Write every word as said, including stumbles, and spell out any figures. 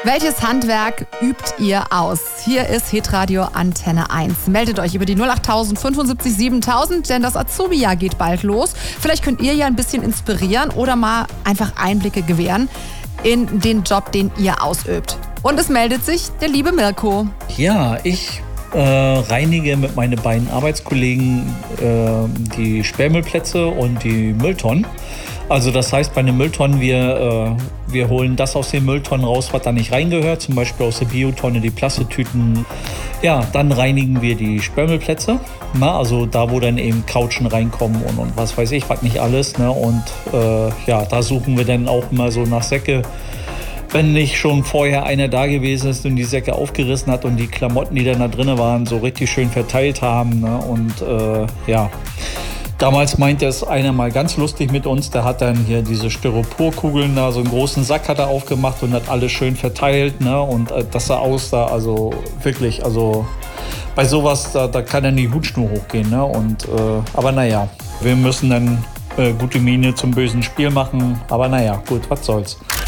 Welches Handwerk übt ihr aus? Hier ist Hitradio Antenne eins. Meldet euch über die null acht null null fünfundsiebzig siebentausend, denn das Azubi-Jahr geht bald los. Vielleicht könnt ihr ja ein bisschen inspirieren oder mal einfach Einblicke gewähren in den Job, den ihr ausübt. Und es meldet sich der liebe Mirko. Ja, ich äh, reinige mit meinen beiden Arbeitskollegen äh, die Sperrmüllplätze und die Mülltonnen. Also das heißt, bei den Mülltonnen, wir, äh, wir holen das aus den Mülltonnen raus, was da nicht reingehört. Zum Beispiel aus der Biotonne die Plastiktüten. Ja, dann reinigen wir die Sperrmüllplätze. Na, also da, wo dann eben Couchen reinkommen und, und was weiß ich, was nicht alles. Ne? Und äh, ja, da suchen wir dann auch mal so nach Säcke. Wenn nicht schon vorher einer da gewesen ist und die Säcke aufgerissen hat und die Klamotten, die dann da drin waren, so richtig schön verteilt haben. Ne? Und äh, ja... Damals meinte es einer mal ganz lustig mit uns, der hat dann hier diese Styroporkugeln da, so einen großen Sack hat er aufgemacht und hat alles schön verteilt, ne? Und äh, das sah aus da, also wirklich, also bei sowas, da, da kann dann die Hutschnur hochgehen, ne? Und, äh, aber naja, wir müssen dann äh, gute Miene zum bösen Spiel machen, aber naja, gut, was soll's.